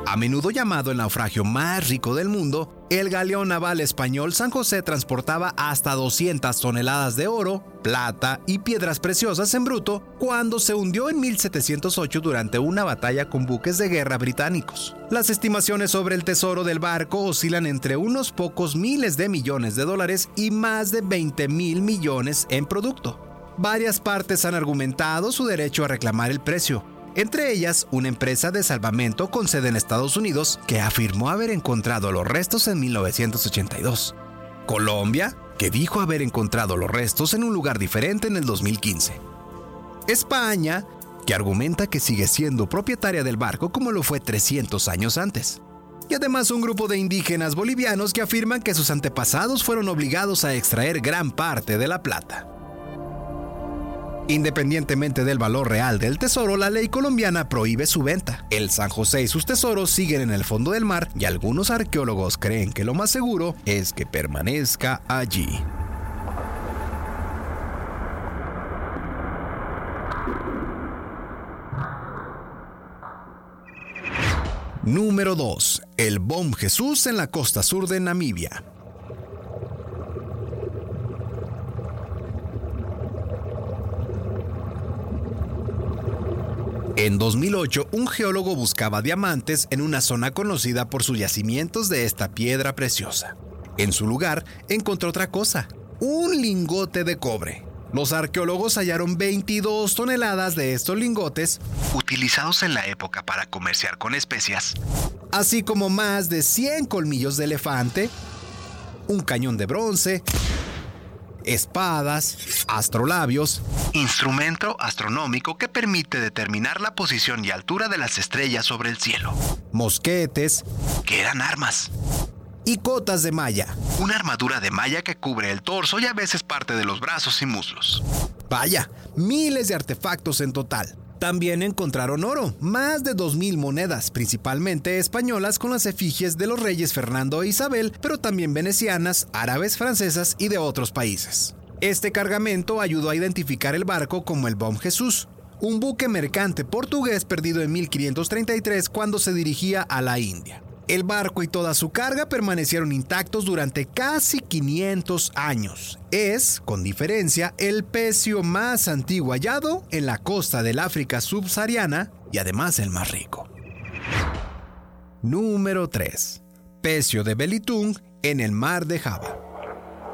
A menudo llamado el naufragio más rico del mundo, el galeón naval español San José transportaba hasta 200 toneladas de oro, plata y piedras preciosas en bruto cuando se hundió en 1708 durante una batalla con buques de guerra británicos. Las estimaciones sobre el tesoro del barco oscilan entre unos pocos miles de millones de dólares y más de 20,000 millones en producto. Varias partes han argumentado su derecho a reclamar el precio. Entre ellas, una empresa de salvamento con sede en Estados Unidos que afirmó haber encontrado los restos en 1982. Colombia, que dijo haber encontrado los restos en un lugar diferente en el 2015. España, que argumenta que sigue siendo propietaria del barco como lo fue 300 años antes. Y además un grupo de indígenas bolivianos que afirman que sus antepasados fueron obligados a extraer gran parte de la plata. Independientemente del valor real del tesoro, la ley colombiana prohíbe su venta. El San José y sus tesoros siguen en el fondo del mar y algunos arqueólogos creen que lo más seguro es que permanezca allí. Número 2. El Bom Jesús en la costa sur de Namibia. En 2008, un geólogo buscaba diamantes en una zona conocida por sus yacimientos de esta piedra preciosa. En su lugar, encontró otra cosa, un lingote de cobre. Los arqueólogos hallaron 22 toneladas de estos lingotes, utilizados en la época para comerciar con especias, así como más de 100 colmillos de elefante, un cañón de bronce, espadas, astrolabios, instrumento astronómico que permite determinar la posición y altura de las estrellas sobre el cielo, mosquetes, que eran armas, y cotas de malla, una armadura de malla que cubre el torso y a veces parte de los brazos y muslos. Vaya, miles de artefactos en total. También encontraron oro, más de 2,000 monedas, principalmente españolas con las efigies de los reyes Fernando e Isabel, pero también venecianas, árabes, francesas y de otros países. Este cargamento ayudó a identificar el barco como el Bom Jesús, un buque mercante portugués perdido en 1533 cuando se dirigía a la India. El barco y toda su carga permanecieron intactos durante casi 500 años. Es, con diferencia, el pecio más antiguo hallado en la costa del África subsahariana y además el más rico. Número 3. Pecio de Belitung en el mar de Java.